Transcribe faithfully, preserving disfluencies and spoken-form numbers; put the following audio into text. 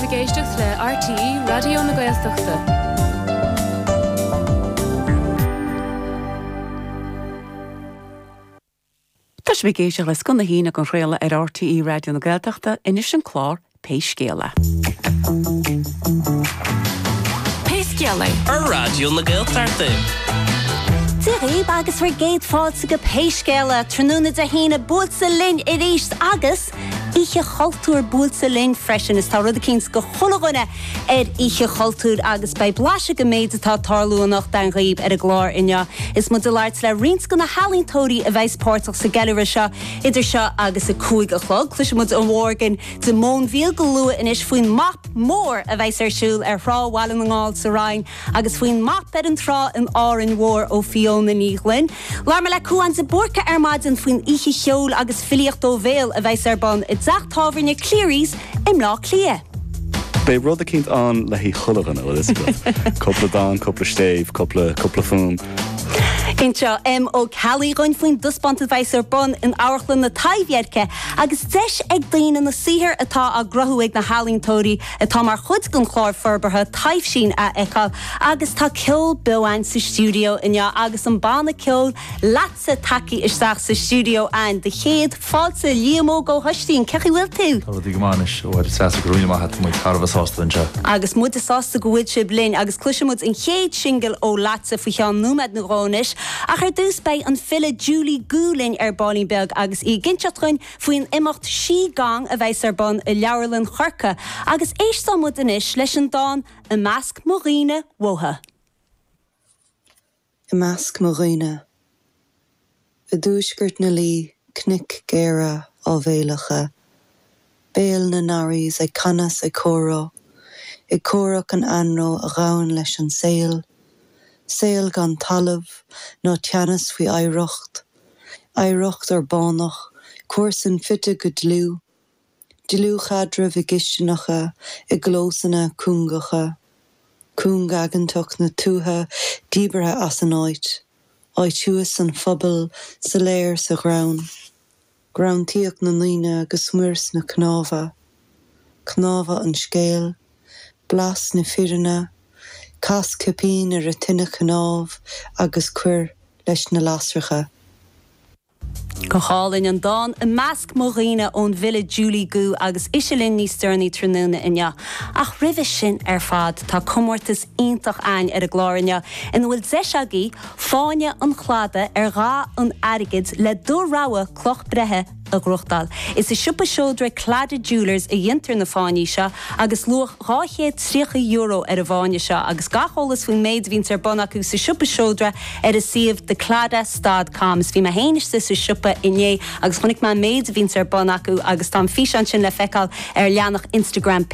géisteach le R T E Radio na Gaeltachta. Tás bhí géisteach le scona hína an réile ar R T E Radio na Gaeltachta inis an chlár Péiscéala. Péiscéala ar Radio na Gaeltachta. Dirib agus fu géad fáilte go Péiscéala trúna de hína búlsa linn i ríist agus Ihe chaltúr búlsa linn freisin is tá rud a cíns go cholaghine ar ihe chaltúr agus bei blase go méid atá tarlúanach den ghaib ar a glár inne. Is mu de láirt le rins go na halíntóirí a bheits pórtach sa geile seo idir seo agus a cúig a chlog, chluis mu an mhórgan de món bhíal go lua inis faoin map mór a bheits ar siúil ar ráhhailin an gáil sa rain agus faoin map ar an trá an áran mhór ó Fiona Níghlin. Láir me le cuain sa borca ar maidin faoin ihe cheol agus filiocht ó bhéal a bheits ar ban Zach tábharne clíris im lá clia. Bei rud a cínt an le hí chulagan Elizabeth. Coupla dan, coupla stéif, coupla coupla fún. Intra M ó Cali roin faoin duspantad bheits ar bon in áirchlan na taibhhearce agus deis ag daoine na sihir atá a grothúig na halíntóirí atá mar chud gon chlár forbartha taibh sin a eáil agus tá ceol beáin sa stúdio inne agus an banna ceol latsa taci isteach sa stúdio an de chéad fáilte líamó go thuistín cechi bhfuil tú? Tá dí gomáis ó sásta go rúine maithe mu carfa sásta anseo. Agus mu is sásta go bhfuil si blin agus cluisimúd in chéad single ó latsa fa chean númad na rónis ach ar dús bei an fila Julie Goulin ar Bonnyberg agus i ginseatruin faoin imimecht sí gang a bheits ar bon i leabharlann chorca agus éistámod inis leis an dáin i measc Marina Wotha. I measc Marina a dúisgurt na lí cnic géire á bhéalacha béal na narís ag canas ag córó ag córach an anró a rán leis an saoil Sail gan talamh nó teannas faoi éireacht, éireacht ar bánach, cuasan fitte go dlú, dlú chadramh i gistinacha i glósanna cúngacha, cúnga agantach na tútha díbrethe as an áit, áitiúas an phobal sa léir sa grán, grántíoch na líne agus muirs na cnáva, cnáva an scéal, blas na firanna, Cas capín ar a tinne canáv agus cuir leis na lasracha. Go hálinn an dáin i measc Marina ón Villa Julie Goo agus isilinn ní stearnaí trúna inne. Ach ribh sin ar fad tá comórtas iontach ain ar a glárinne in bhfuil deisegí fáine an chláda ar rá an airgid le dóráha cloch brethe a Grochtdal. Is a siúpa seódra Clada Jewelers a dhéantar na fáine seo agus luach ráchéad tríocha euro ar a bháine seo agus gacholalas faoin méid vín ar bon acu sa siúpa seódra ar a siomh de Clada Stad Coms. Bhí me héanaiste sa siúpa inné agus chunig má méid vín ar bon acu agus tá fís an sin le feiceáil ar leanach Instagram